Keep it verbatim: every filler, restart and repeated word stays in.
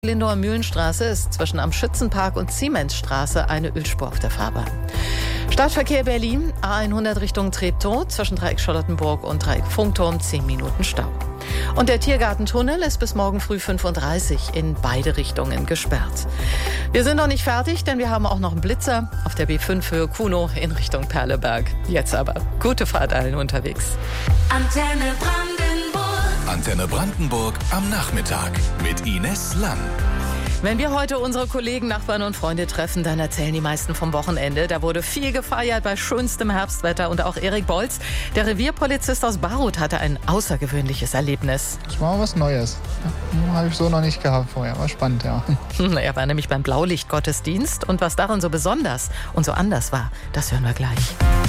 Lindower Mühlenstraße ist zwischen am Schützenpark und Siemensstraße eine Ölspur auf der Fahrbahn. Stadtverkehr Berlin, A hundert Richtung Treptow, zwischen Dreieck Charlottenburg und Dreieck Funkturm zehn Minuten Stau. Und der Tiergartentunnel ist bis morgen früh fünf Uhr dreißig in beide Richtungen gesperrt. Wir sind noch nicht fertig, denn wir haben auch noch einen Blitzer auf der B fünf Höhe Kuno in Richtung Perleberg. Jetzt aber gute Fahrt allen unterwegs. Antenne Brandenburg. Antenne Brandenburg am Nachmittag mit Ines Lang. Wenn wir heute unsere Kollegen, Nachbarn und Freunde treffen, dann erzählen die meisten vom Wochenende. Da wurde viel gefeiert bei schönstem Herbstwetter und auch Erik Bolz, der Revierpolizist aus Barut, hatte ein außergewöhnliches Erlebnis. Das war was Neues. Ja, habe ich so noch nicht gehabt vorher. War spannend, ja. Er war nämlich beim Blaulichtgottesdienst und was darin so besonders und so anders war, das hören wir gleich.